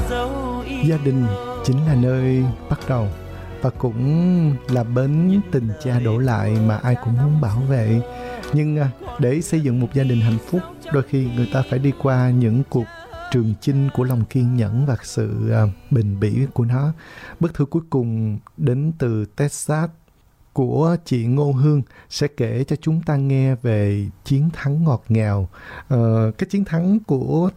Gia đình chính là nơi bắt đầu và cũng là bến tình cha đổ lại mà ai cũng muốn bảo vệ. Nhưng để xây dựng một gia đình hạnh phúc, đôi khi người ta phải đi qua những cuộc trường chinh của lòng kiên nhẫn và sự bền bỉ của nó. Bức thư cuối cùng đến từ Texas của chị Ngô Hương sẽ kể cho chúng ta nghe về chiến thắng ngọt ngào. Cái chiến thắng của